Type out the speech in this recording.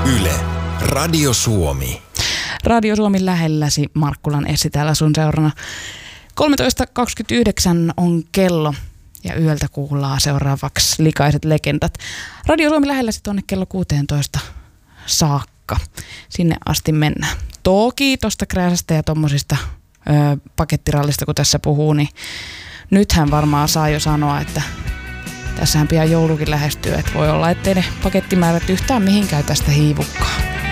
Yle, Radio Suomi. Radio Suomi lähelläsi, Markkulan Essi täällä sun seurana. 13.29 on kello ja yöltä kuullaan seuraavaksi Likaiset legendat. Radio Suomi lähelläsi tuonne kello 16 saakka. Sinne asti mennään. Toki tosta krääsästä ja tommosista pakettirallista kun tässä puhuu, niin nythän varmaan saa jo sanoa, että tässähän pian joulukin lähestyy, että voi olla, ettei ne pakettimäärät yhtään mihinkään tästä hiivukkaan.